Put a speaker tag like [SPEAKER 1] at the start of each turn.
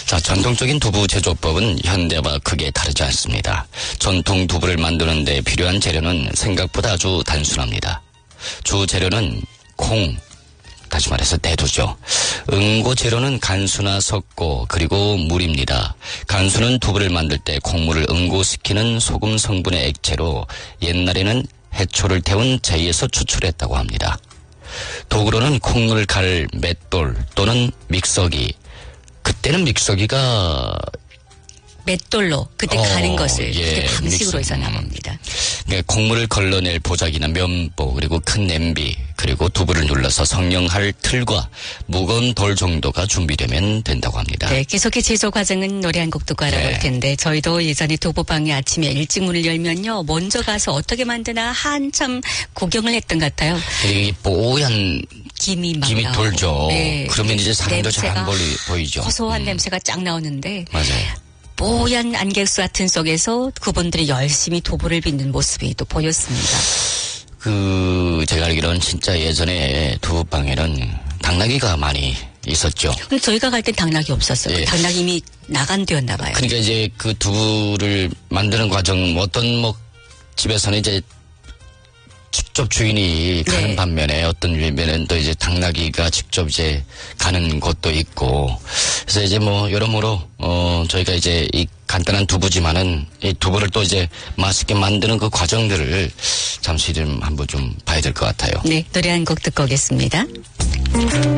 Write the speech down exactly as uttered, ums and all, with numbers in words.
[SPEAKER 1] 자, 전통적인 두부 제조법은 현대와 크게 다르지 않습니다. 전통 두부를 만드는 데 필요한 재료는 생각보다 아주 단순합니다. 주 재료는 콩, 다시 말해서 대두죠. 응고 재료는 간수나 석고 그리고 물입니다. 간수는 두부를 만들 때 콩물을 응고시키는 소금 성분의 액체로 옛날에는 해초를 태운 제이에서 추출했다고 합니다. 도구로는 콩을 갈 맷돌 또는 믹서기. 그때는 믹서기가
[SPEAKER 2] 맷돌로 그때
[SPEAKER 1] 어,
[SPEAKER 2] 가는 것을
[SPEAKER 1] 예,
[SPEAKER 2] 그때 방식으로
[SPEAKER 1] 믹서.
[SPEAKER 2] 있었나 봅니다.
[SPEAKER 1] 그러니까 콩물을 걸러낼 보자기나 면보 그리고 큰 냄비 그리고 두부를 눌러서 성형할 틀과 무거운 돌 정도가 준비되면 된다고 합니다.
[SPEAKER 2] 네, 계속해 제조 과정은 노래 한 곡 듣고 알아볼
[SPEAKER 1] 네.
[SPEAKER 2] 텐데 저희도 예전에 두부방에 아침에 일찍 문을 열면요. 먼저 가서 어떻게 만드나 한참 구경을 했던 것 같아요.
[SPEAKER 1] 이 뽀얀
[SPEAKER 2] 김이 막
[SPEAKER 1] 김이
[SPEAKER 2] 나오고.
[SPEAKER 1] 돌죠.
[SPEAKER 2] 네.
[SPEAKER 1] 그러면 이제 사람도 잘 안
[SPEAKER 2] 냄새가
[SPEAKER 1] 보이죠.
[SPEAKER 2] 고소한
[SPEAKER 1] 음.
[SPEAKER 2] 냄새가 쫙 나오는데
[SPEAKER 1] 맞아요.
[SPEAKER 2] 뽀얀 안개수 같은 속에서 그분들이 열심히 두부를 빚는 모습이 또 보였습니다.
[SPEAKER 1] 그 제가 알기로는 진짜 예전에 두부방에는 당나귀가 많이 있었죠.
[SPEAKER 2] 근데 저희가 갈 땐 당나귀 없었어요.
[SPEAKER 1] 예.
[SPEAKER 2] 당나귀 이미 나간 데였나 봐요.
[SPEAKER 1] 그러니까 이제 그 두부를 만드는 과정 어떤 뭐 집에서는 이제 직접 주인이 가는
[SPEAKER 2] 네.
[SPEAKER 1] 반면에 어떤 집에는 또 이제 당나귀가 직접 이제 가는 곳도 있고 그래서 이제 뭐 여러모로 어 저희가 이제 이 간단한 두부지만은 이 두부를 또 이제 맛있게 만드는 그 과정들을 잠시 좀 한번 좀 봐야 될 것 같아요.
[SPEAKER 2] 네, 노래 한 곡 듣고 오겠습니다.